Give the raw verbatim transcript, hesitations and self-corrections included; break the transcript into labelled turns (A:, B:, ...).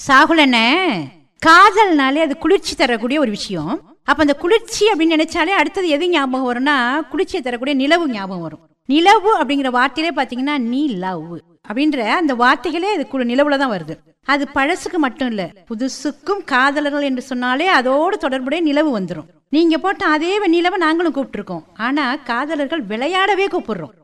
A: சாகுலண்ணே, காதல்னாலே அது குளிர்ச்சி தரக்கூடிய ஒரு விஷயம். அப்ப அந்த குளிர்ச்சி அப்படின்னு நினைச்சாலே அடுத்தது எது ஞாபகம் வரும்னா குளிர்ச்சியை தரக்கூடிய நிலவு ஞாபகம் வரும். நிலவு அப்படிங்கிற வார்த்தையிலே பாத்தீங்கன்னா நீ லவ் அப்படின்ற அந்த வார்த்தைகளே அது நிலவுலதான் வருது. அது பழசுக்கு மட்டும் இல்ல, புதுசுக்கும் காதலர்கள் என்று சொன்னாலே அதோடு தொடர்புடைய நிலவு வந்துடும். நீங்க போட்ட அதே நிலவை நாங்களும் கூப்பிட்டுருக்கோம். ஆனா காதலர்கள் விளையாடவே கூப்பிடுறோம்.